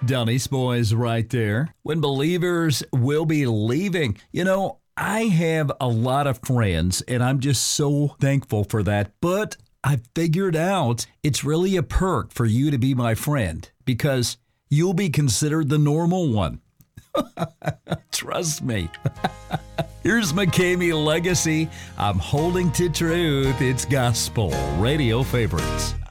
Dunny's Boys right there. When believers will be leaving. You know, I have a lot of friends, and I'm just so thankful for that. But I figured out it's really a perk for you to be my friend because you'll be considered the normal one. Trust me. Here's McCamey Legacy. I'm holding to truth. It's gospel radio favorites.